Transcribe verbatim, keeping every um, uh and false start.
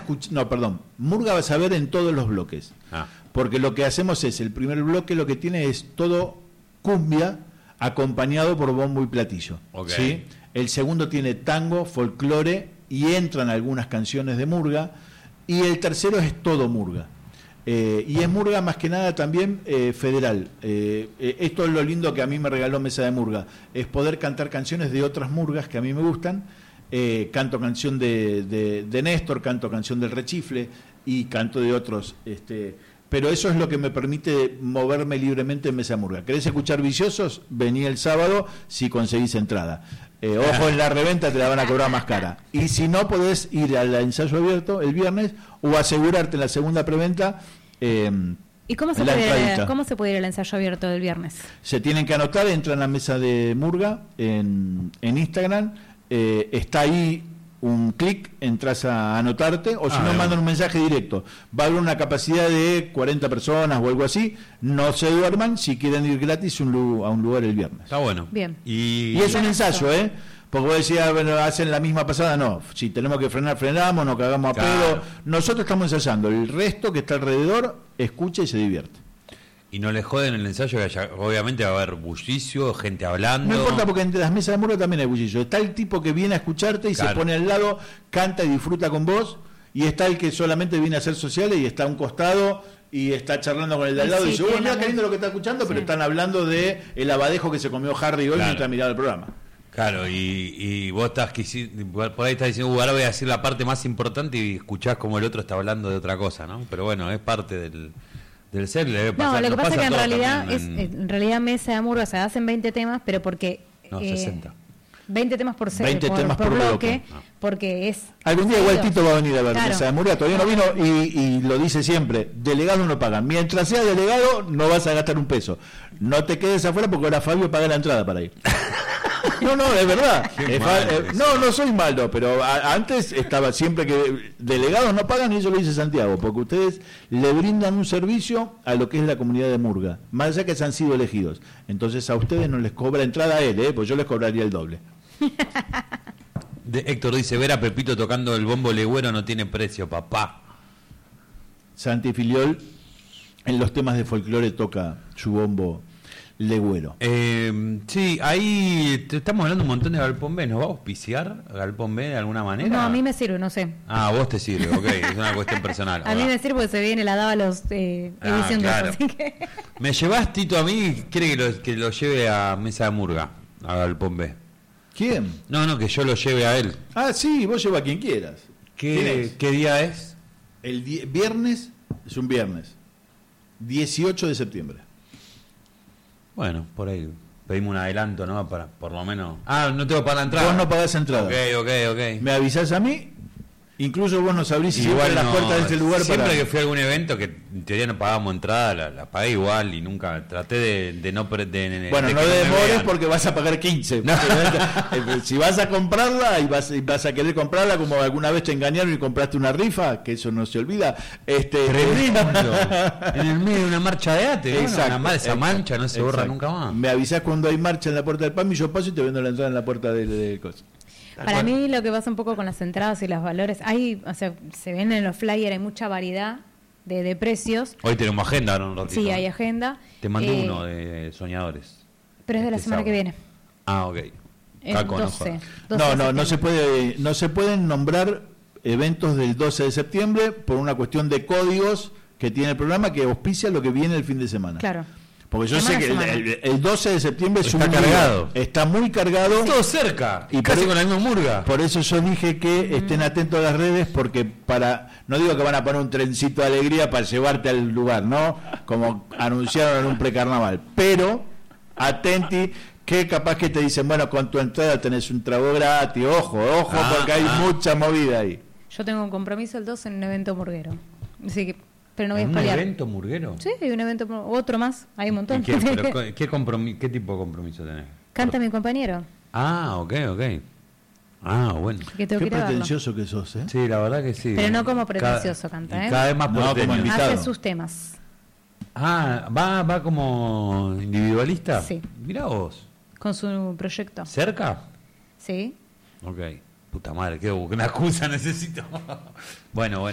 escuchar, no, perdón, Murga vas a ver en todos los bloques. Ah. Porque lo que hacemos es, el primer bloque lo que tiene es todo cumbia acompañado por bombo y platillo. Okay. ¿Sí? El segundo tiene tango, folclore y entran algunas canciones de Murga. Y el tercero es todo Murga. Eh, y es Murga más que nada también eh, federal. Eh, eh, esto es lo lindo que a mí me regaló Mesa de Murga, es poder cantar canciones de otras murgas que a mí me gustan. Eh, canto canción de, de, de Néstor, canto canción del Rechifle y canto de otros. Este, pero eso es lo que me permite moverme libremente en Mesa de Murga. ¿Querés escuchar Viciosos? Vení el sábado si conseguís entrada. Eh, ojo, en la reventa te la van a cobrar más cara. Y si no, podés ir al ensayo abierto el viernes o asegurarte en la segunda preventa. Eh, ¿Y cómo se, puede, cómo se puede ir al ensayo abierto del viernes? Se tienen que anotar, entran a la Mesa de Murga en, en Instagram. Eh, está ahí un clic, entras a anotarte, o si ah, no, mandan un mensaje directo. Va a haber una capacidad de cuarenta personas o algo así. No se duerman si quieren ir gratis un, a un lugar el viernes. Está bueno. Bien. Y, y es un ensayo, ¿eh? Porque vos decías, bueno, hacen la misma pasada, no. Si tenemos que frenar, frenamos, nos cagamos a claro. pedo. Nosotros estamos ensayando. El resto que está alrededor escucha y se divierte. Y no le joden el ensayo, que haya, obviamente va a haber bullicio, gente hablando. No importa, porque entre las mesas de Murga también hay bullicio. Está el tipo que viene a escucharte y claro. se pone al lado, canta y disfruta con vos. Y está el que solamente viene a hacer sociales y está a un costado y está charlando con el de al lado sí, y dice, uy, mira qué lindo lo que está escuchando, sí. pero están hablando de el abadejo que se comió Harry hoy claro. mientras miraba el programa. Claro, y, y vos estás por ahí estás diciendo, uh, ahora voy a decir la parte más importante y escuchás como el otro está hablando de otra cosa, ¿no? Pero bueno, es parte del... Del ser, le debe pasar, no, lo que pasa es que en realidad es en... en realidad Mesa de Murga, o sea, hacen veinte temas, pero porque no, eh, sesenta. veinte temas por ser, veinte por, temas por, por bloque, bloque. No. Porque es algún día igual Tito va a venir a ver claro. Mesa de Murga, todavía no vino y, y lo dice siempre, delegado no pagan. Mientras sea delegado no vas a gastar un peso. No te quedes afuera porque ahora Fabio paga la entrada para ir. No, no, es verdad. Es mal, eh, no, no soy malo, pero a, antes estaba siempre que delegados no pagan y eso lo dice Santiago, porque ustedes le brindan un servicio a lo que es la comunidad de Murga, más allá que se han sido elegidos. Entonces a ustedes no les cobra entrada a él, ¿eh? Pues yo les cobraría el doble. De Héctor dice, ver a Pepito tocando el bombo legüero no tiene precio, papá. Santi Filiol en los temas de folclore toca su bombo legüero. Eh, sí, ahí te estamos hablando un montón de Galpón B. ¿Nos va a auspiciar Galpón B de alguna manera? No, a mí me sirve, no sé. Ah, a vos te sirve, ok, es una cuestión personal. A mí me sirve porque se viene la daba los eh, ah, edición claro. de eso, así que... ¿Me llevas, Tito, a mí? ¿Quiere que lo, que lo lleve a Mesa de Murga, a Galpón B? ¿Quién? No, no, que yo lo lleve a él. Ah, sí, vos lleva a quien quieras. ¿Qué, ¿qué día es? El di- viernes, es un viernes, dieciocho de septiembre. Bueno, por ahí pedimos un adelanto, ¿no? Para, por lo menos... Ah, no tengo para la entrada. Vos no pagás entrada. Ok, ok, ok. Me avisás a mí, incluso vos no sabrís si igual las no, puertas de este lugar siempre para... que fui a algún evento que en teoría no pagábamos entrada, la, la pagué igual y nunca traté de, de no... De, de, bueno, de no que demores no porque vas a pagar quince. No. Si vas a comprarla y vas, y vas a querer comprarla como alguna vez te engañaron y compraste una rifa, que eso no se olvida. Este, Tremendo. En el medio de una marcha de ate, exacto, ¿no? Esa mancha no se exacto. borra nunca más. Me avisás cuando hay marcha en la puerta del P A M y yo paso y te vendo la entrada en la puerta del de coche. Para mí lo que pasa un poco con las entradas y los valores, hay, o sea, se ven en los flyers, hay mucha variedad de, de precios. Hoy tenemos agenda, ¿no? Un ratito. Sí, hay agenda. Te mandé eh, uno de Soñadores. Pero es de la este semana sábado. que viene. Ah, ok. Es Caco, doce, no, no, no, no se puede, no se pueden nombrar eventos del doce de septiembre por una cuestión de códigos que tiene el programa que auspicia lo que viene el fin de semana. Claro. Porque yo semana sé que el, el, el doce de septiembre es está un cargado. Día, está muy cargado. Todo cerca. Y casi por, con la misma murga. Por eso yo dije que mm. estén atentos a las redes porque para, no digo que van a poner un trencito de alegría para llevarte al lugar, ¿no? Como anunciaron en un precarnaval. Pero, atenti, que capaz que te dicen, bueno, con tu entrada tenés un trago gratis, ojo, ojo, ah, porque hay ah. mucha movida ahí. Yo tengo un compromiso el doce en un evento murguero. Así que... Pero no voy a ¿Un espalear. evento murguero? Sí, hay un evento, otro más, hay un montón. ¿Qué, pero, ¿qué, compromis- ¿Qué tipo de compromiso tenés? Canta mi compañero. Ah, ok, ok. Ah, bueno. Que tengo Qué que pretencioso que sos, ¿eh? Sí, la verdad que sí. Pero no como pretencioso cada, canta, ¿eh? Cada vez más no, porteño. como invitado. Hace sus temas. Ah, ¿va, va como individualista? Sí. Mirá vos. Con su proyecto. ¿Cerca? Sí. Ok. Puta madre, qué una excusa necesito. Bueno, bueno.